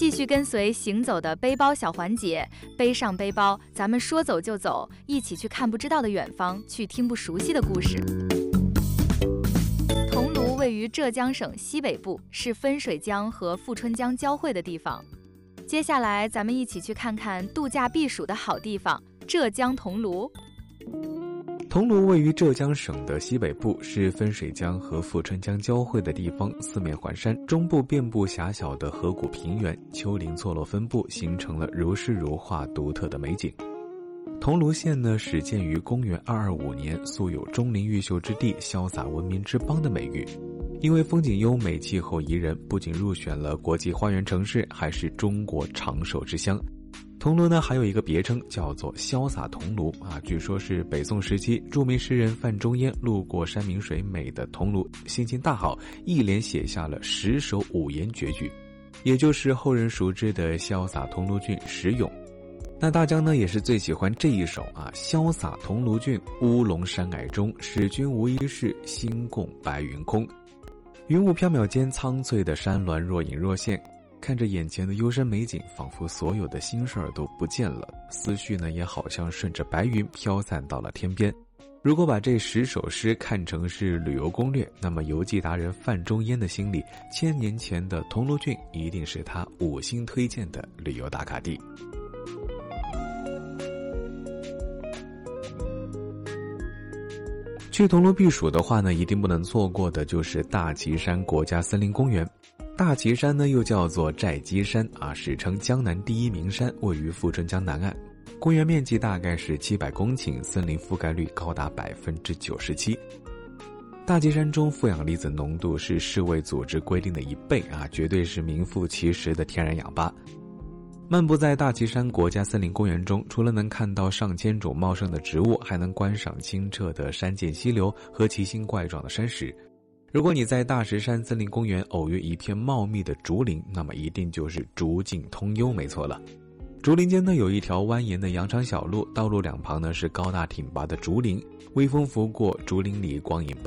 继续跟随行走的背包小环节，背上背包，咱们说走就走，一起去看不知道的远方，去听不熟悉的故事。桐庐位于浙江省西北部，是分水江和富春江交汇的地方。接下来咱们一起去看看度假避暑的好地方——浙江桐庐。 桐庐位于浙江省的西北部，是分水江和富春江交汇的地方，四面环山，中部遍布狭小的河谷平原，丘陵错落分布，形成了如诗如画独特的美景。桐庐县呢，始建于公元225年，素有钟灵毓秀之地、潇洒文明之邦的美誉。因为风景优美、气候宜人，不仅入选了国际花园城市，还是中国长寿之乡。桐庐呢，还有一个别称叫做潇洒桐庐啊，据说是北宋时期著名诗人范仲淹路过山明水美的桐庐，心情大好，一连写下了10首5言绝句，也就是后人熟知的潇洒桐庐郡10咏。那大江呢，也是最喜欢这一首啊，潇洒桐庐郡，乌龙山霭中，使君无一事，心共白云空。云雾缥缈间，苍翠的山峦若隐若现，看着眼前的幽深美景，仿佛所有的心事儿都不见了，思绪呢也好像顺着白云飘散到了天边。如果把这10首诗看成是旅游攻略，那么游记达人范仲淹的心里，1000年前的桐庐郡一定是他5星推荐的旅游打卡地。去桐庐避暑的话呢，一定不能错过的就是大旗山国家森林公园。大旗山呢又叫做寨基山啊，史称江南第一名山，位于富春江南岸。公园面积大概是700公顷，森林覆盖率高达97%。大旗山中负氧离子浓度是世卫组织规定的1倍啊，绝对是名副其实的天然氧吧。漫步在大旗山国家森林公园中，除了能看到上千种茂盛的植物，还能观赏清澈的山涧溪流和奇形怪状的山石。如果你在大石山森林公园偶遇一片茂密的竹林，那么一定就是竹径通幽没错了。竹林间呢有一条蜿蜒的羊肠小路，道路两旁呢是高大挺拔的竹林，微风拂过，竹林里光影